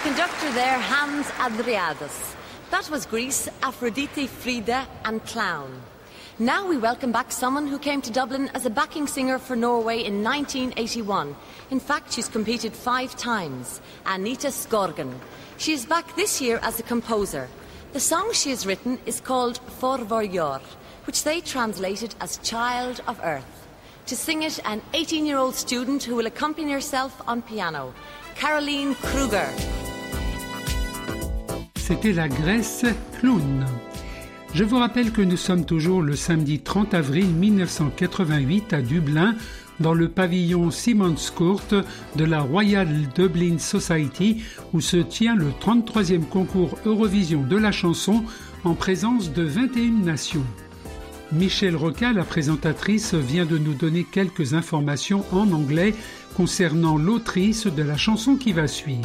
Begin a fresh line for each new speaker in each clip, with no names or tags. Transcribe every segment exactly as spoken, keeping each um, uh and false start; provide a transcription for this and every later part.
conductor there, Hans Adriadis. That was Greece, Aphrodite, Frida and Clown. Now we welcome back someone who came to Dublin as a backing singer for Norway in nineteen eighty-one. In fact, she's competed five times. Anita Skorgan. She is back this year as a composer. The song she has written is called For Vår Jord, which they translated as Child of Earth. To sing it, an eighteen-year-old student who will accompany herself on piano, Caroline Kruger.
C'était la Grèce Clown. Je vous rappelle que nous sommes toujours le samedi trente avril mille neuf cent quatre-vingt-huit à Dublin, dans le pavillon Simon's Court de la Royal Dublin Society, où se tient le trente-troisième concours Eurovision de la chanson en présence de vingt et une nations. Michèle Roca, la présentatrice, vient de nous donner quelques informations en anglais concernant l'autrice de la chanson qui va suivre.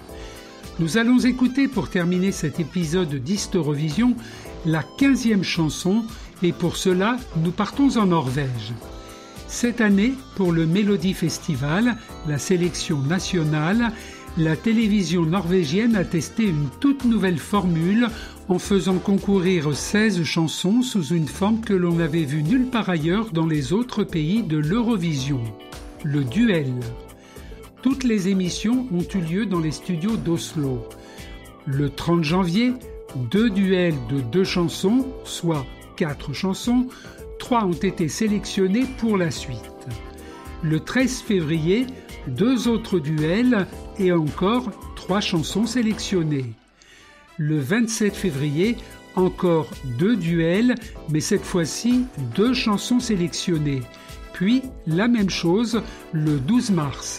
Nous allons écouter pour terminer cet épisode d'Historovison la quinzième chanson et pour cela nous partons en Norvège. Cette année, pour le Melody Festival, la sélection nationale, la télévision norvégienne a testé une toute nouvelle formule en faisant concourir seize chansons sous une forme que l'on n'avait vue nulle part ailleurs dans les autres pays de l'Eurovision, le duel. Toutes les émissions ont eu lieu dans les studios d'Oslo. Le trente janvier, deux duels de deux chansons, soit quatre chansons, trois ont été sélectionnés pour la suite. Le treize février, deux autres duels et encore trois chansons sélectionnées. Le vingt-sept février, encore deux duels, mais cette fois-ci deux chansons sélectionnées. Puis la même chose le douze mars.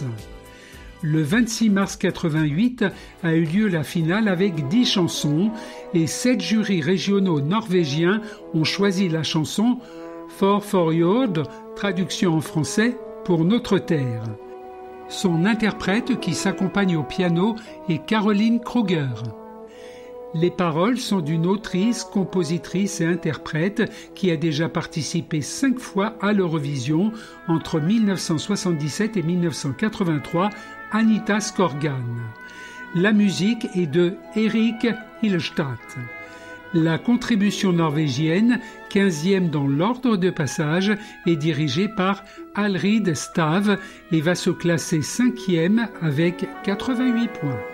Le vingt-six mars quatre-vingt-huit a eu lieu la finale avec dix chansons et sept jurys régionaux norvégiens ont choisi la chanson For Vår Jord, traduction en français pour notre terre. Son interprète qui s'accompagne au piano est Caroline Kruger. Les paroles sont d'une autrice, compositrice et interprète qui a déjà participé cinq fois à l'Eurovision entre mille neuf cent soixante-dix-sept et mille neuf cent quatre-vingt-trois, Anita Skorgan. La musique est de Erik Hillestad. La contribution norvégienne, quinzième dans l'ordre de passage, est dirigée par Alrid Stav et va se classer cinquième avec quatre-vingt-huit points.